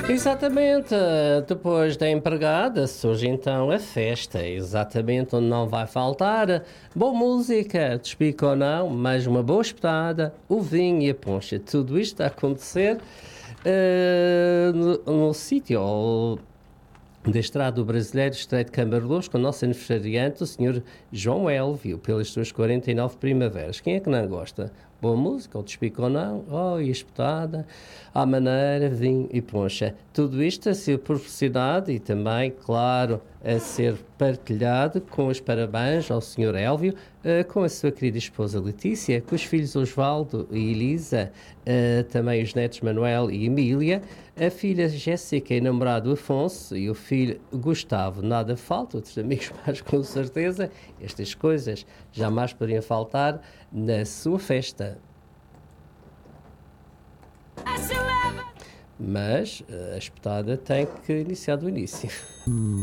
Exatamente, depois da empregada surge então a festa, exatamente onde não vai faltar boa música, despica ou não, mas uma boa espetada, o vinho e a poncha, tudo isto a acontecer no sítio da Estrada do Brasileiro, Estreito de Cambarlouros, com o nosso aniversariante, o Sr. João Elvio, pelas suas 49 primaveras. Quem é que não gosta? Boa música, ou despica ou não, e espetada, à maneira, vinho e poncha. Tudo isto a ser proporcionado e também, claro, a ser partilhado com os parabéns ao Sr. Elvio, com a sua querida esposa Letícia, com os filhos Osvaldo e Elisa, também os netos Manuel e Emília, a filha Jéssica e namorado Afonso e o filho Gustavo. Nada falta, outros amigos mais com certeza. Estas coisas jamais poderiam faltar na sua festa. Mas a espetada tem que iniciar do início.